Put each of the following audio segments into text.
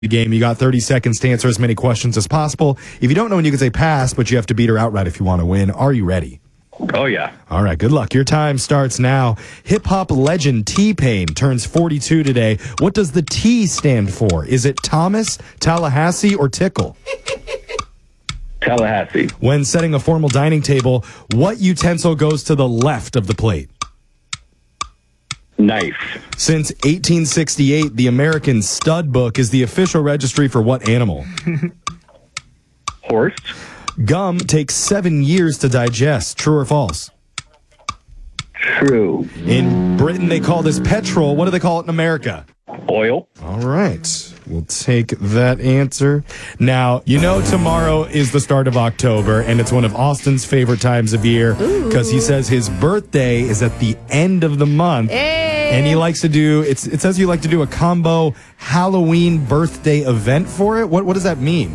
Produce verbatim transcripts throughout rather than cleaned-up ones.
The game. You got thirty seconds to answer as many questions as possible. If you don't know when, you can say pass, but you have to beat her outright if you want to win. Are you ready? Oh, yeah. All right, good luck. Your time starts now. Hip-hop legend T-Pain turns forty-two today. What does the T stand for? Is it Thomas, Tallahassee, or Tickle? Tallahassee. When setting a formal dining table, what utensil goes to the left of the plate? Knife. Since eighteen sixty-eight, the American Stud Book is the official registry for what animal? Horse. Gum takes seven years to digest. True or false? True. In Britain, they call this petrol. What do they call it in America? Oil. All right. We'll take that answer. Now, you know tomorrow is the start of October, and it's one of Austin's favorite times of year because he says his birthday is at the end of the month. Hey. And he likes to do, it's, it says you like to do a combo Halloween birthday event for it. What, what does that mean?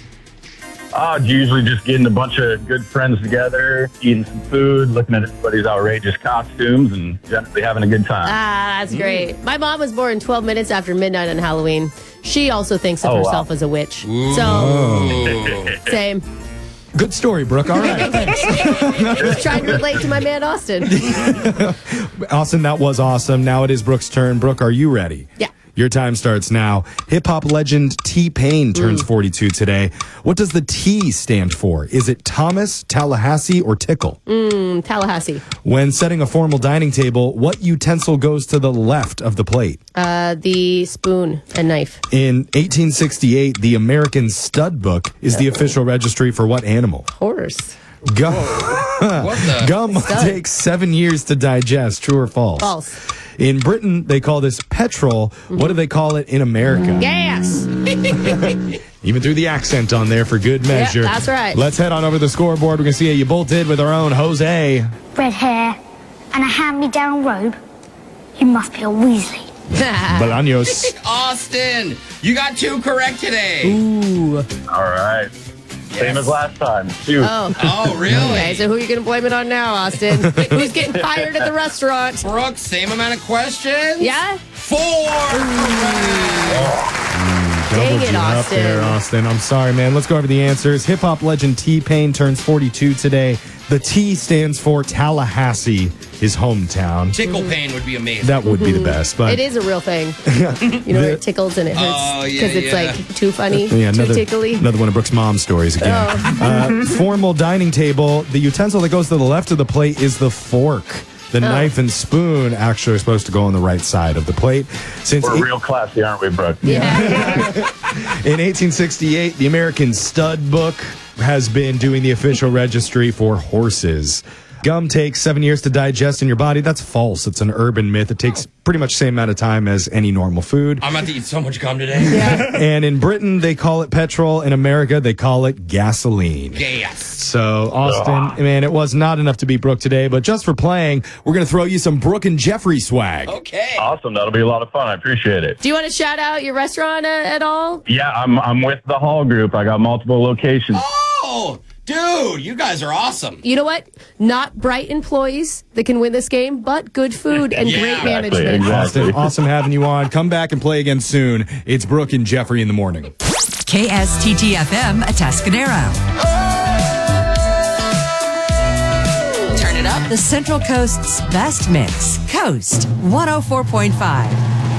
Uh, usually just getting a bunch of good friends together, eating some food, looking at everybody's outrageous costumes, and generally having a good time. Ah, that's great. My mom was born twelve minutes after midnight on Halloween. She also thinks of Oh, herself wow. as a witch. Oh. So, same. Good story, Brooke. All right. Thanks. Trying to relate to my man, Austin. Austin, that was awesome. Now it is Brooke's turn. Brooke, are you ready? Yeah. Your time starts now. Hip-hop legend T-Pain turns forty-two today. What does the T stand for? Is it Thomas, Tallahassee, or Tickle? Mm, Tallahassee. When setting a formal dining table, what utensil goes to the left of the plate? Uh, the spoon and knife. In eighteen sixty-eight, the American Stud Book is the official registry for what animal? Horse. Gum, What the? Gum takes seven years to digest. True or false? False. In Britain, they call this petrol. What do they call it in America? Gas. Even threw the accent on there for good measure. Yep, that's right. Let's head on over to the scoreboard. We're going to see how you both did with our own Jose. Red hair and a hand-me-down robe. You must be a Weasley. Bolaños. Austin, you got two correct today. Ooh. All right. Same as last time. Shoot. Oh. Oh, really? Okay, so who are you going to blame it on now, Austin? Who's getting fired at the restaurant? Brooke, same amount of questions? Yeah? Four. Correct. Doubled Dang it, you up Austin. there, Austin. I'm sorry, man. Let's go over the answers. Hip-hop legend T-Pain turns forty-two today. The T stands for Tallahassee, his hometown. Tickle pain would be amazing. That would be the best. But It is a real thing. You know, where it tickles and it hurts Oh, yeah, because it's yeah. like too funny, Yeah, too another, tickly. another one of Brooke's mom stories again. Oh. Uh, formal dining table. The utensil that goes to the left of the plate is the fork. The knife and spoon actually are supposed to go on the right side of the plate. Since We're eight- real classy, aren't we, Brooke? Yeah. in eighteen sixty-eight, the American Stud Book has been doing the official registry for horses. Gum takes seven years to digest in your body. That's false. It's an urban myth. It takes pretty much the same amount of time as any normal food. I'm about to eat so much gum today. Yeah. And in Britain, they call it petrol. In America, they call it gasoline. Gas. So, Austin, man, it was not enough to beat Brooke today, but just for playing, we're going to throw you some Brooke and Jeffrey swag. Okay. Awesome. That'll be a lot of fun. I appreciate it. Do you want to shout out your restaurant uh, at all? Yeah, I'm I'm with the Hall Group. I got multiple locations. Oh, dude, you guys are awesome. You know what? Not bright employees that can win this game, but good food and Yeah. great Exactly, management. exactly. Austin, awesome having you on. Come back and play again soon. It's Brooke and Jeffrey in the morning. K S T T F M Atascadero. Turn it up. The Central Coast's best mix. Coast one oh four point five.